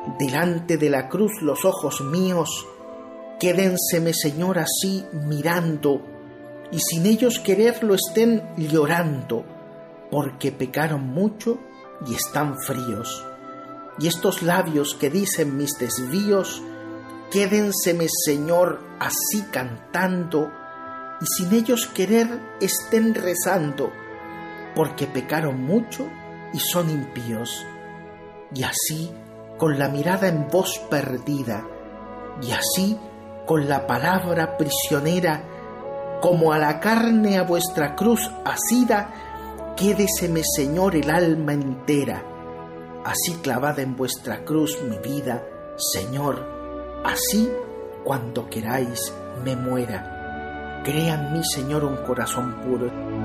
delante de la cruz los ojos míos, quédenseme, Señor, así mirando, y sin ellos quererlo estén llorando, porque pecaron mucho y están fríos. Y estos labios que dicen mis desvíos, quédenseme, Señor, así cantando, y sin ellos querer estén rezando, porque pecaron mucho y son impíos. Y así, con la mirada en vos perdida, y así, con la palabra prisionera, como a la carne a vuestra cruz asida, quédeseme, Señor, el alma entera. Así clavada en vuestra cruz mi vida, Señor, así cuando queráis me muera. Crea en mí, Señor, un corazón puro.